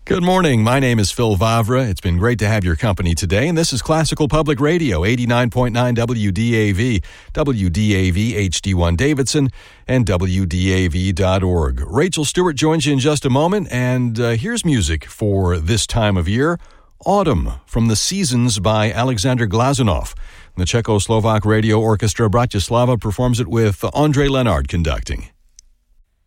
Good morning. My name is Phil Vavra. It's been great to have your company today, and this is Classical Public Radio, 89.9 WDAV, WDAV HD1 Davidson, and WDAV.org. Rachel Stewart joins you in just a moment, and here's music for this time of year, Autumn from the Seasons by Alexander Glazunov. The Czechoslovak Radio Orchestra Bratislava performs it with André Lenard conducting.